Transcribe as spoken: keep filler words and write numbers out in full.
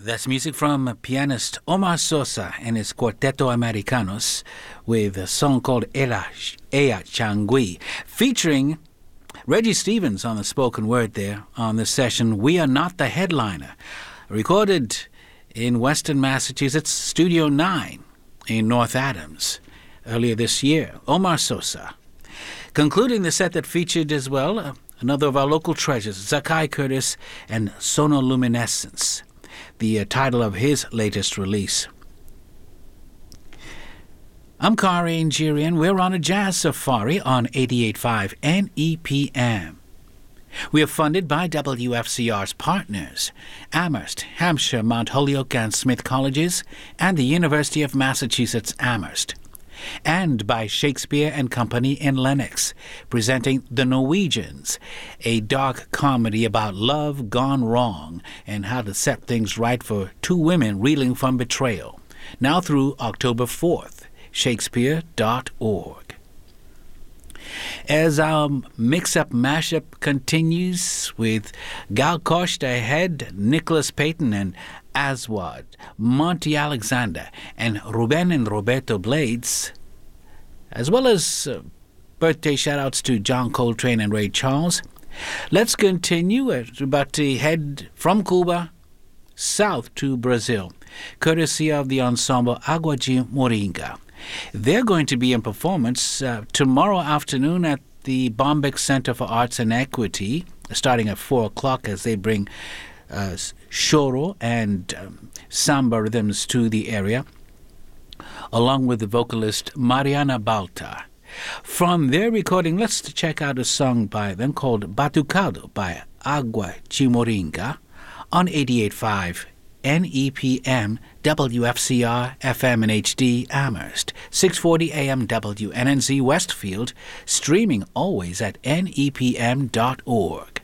That's music from pianist Omar Sosa and his Quarteto Americanos with a song called Ella, Ella Changui, featuring Reggie Stevens on the spoken word there on the session We Are Not the Headliner, recorded in Western Massachusetts, Studio nine in North Adams earlier this year. Omar Sosa. Concluding the set that featured as well uh, another of our local treasures, Zakai Curtis and Sonoluminescence, the uh, title of his latest release. I'm Kari Njirian. We're on a jazz safari on eighty-eight point five N E P M. We are funded by W F C R's partners, Amherst, Hampshire, Mount Holyoke and Smith Colleges, and the University of Massachusetts Amherst, and by Shakespeare and Company in Lenox, presenting The Norwegians, a dark comedy about love gone wrong and how to set things right for two women reeling from betrayal. Now through October fourth, shakespeare dot org. As our mix-up mashup continues with Gal Kost ahead, Nicholas Payton and Aswad, Monty Alexander, and Ruben and Roberto Blades, as well as uh, birthday shout-outs to John Coltrane and Ray Charles. Let's continue. We're about to head from Cuba south to Brazil, courtesy of the ensemble Agua de Moringa. They're going to be in performance uh, tomorrow afternoon at the Bombeck Center for Arts and Equity, starting at four o'clock as they bring uh, choro and um, samba rhythms to the area, along with the vocalist Mariana Balta. From their recording, let's check out a song by them called Batucado by Agua de Moringa on eighty-eight point five N E P M, W F C R, F M and H D, Amherst, six forty A M W N N Z Westfield, streaming always at N E P M dot org.